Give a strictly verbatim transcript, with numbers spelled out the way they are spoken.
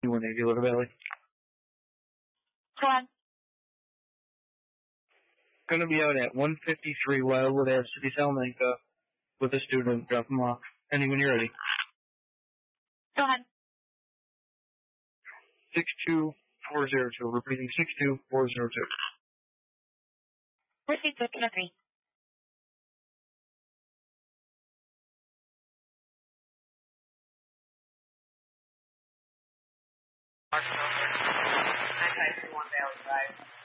one eighty Little Valley. Go on. Gonna be out at one fifty-three Wildwood Ave, City Salamanca, with a student. Drop him off. Any when you're ready. Go on. six two four zero two. Repeating six two four zero two. Proceed to delivery. nine five two one Valley Drive.